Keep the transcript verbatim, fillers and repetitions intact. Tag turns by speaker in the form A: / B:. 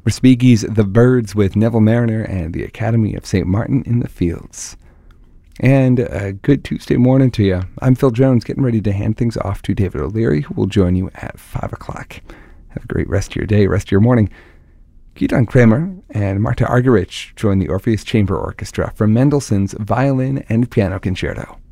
A: Respighi's The Birds with Neville Mariner and the Academy of Saint Martin in the Fields. And a good Tuesday morning to you. I'm Phil Jones, getting ready to hand things off to David O'Leary, who will join you at five o'clock. Have a great rest of your day, rest of your morning. Gidon Kremer and Marta Argerich join the Orpheus Chamber Orchestra from Mendelssohn's Violin and Piano Concerto.